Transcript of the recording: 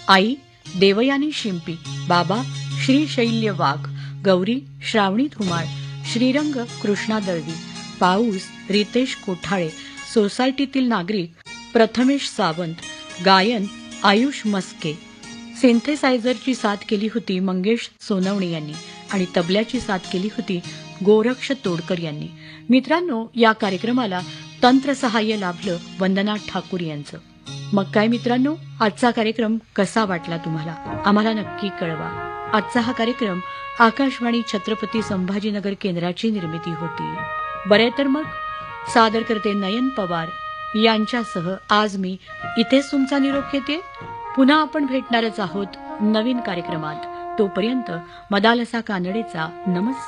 आई देवयानी शिंपी, बाबा श्रीशैल्य वाघ, गौरी श्रावणी धुमाळ, श्रीरंग कृष्णा दळवी, पाऊस रितेश कोठाळे, सोसायटीतील नागरिक प्रथमेश सावंत, गायन आयुष मस्के. सिंथेसायझरची साथ केली होती मंगेश सोनवणे यांनी आणि तबल्याची साथ केली होती गोरक्ष तोडकर यांनी. मित्रांनो, या कार्यक्रमाला तंत्रसहाय्य लाभलं वंदना ठाकूर यांचं. मग काय मित्रांनो, आजचा कार्यक्रम कसा वाटला तुम्हाला आम्हाला नक्की कळवा. आजचा हा कार्यक्रम आकाशवाणी छत्रपती संभाजीनगर केंद्राची निर्मिती होती. बरे तर मग सादर करते नयन पवार यांच्यासह आज मी इथेच तुमचा निरोप घेते. पुन्हा आपण भेटणारच आहोत नवीन कार्यक्रमात. तोपर्यंत मदालसा कानडेचा नमस्कार.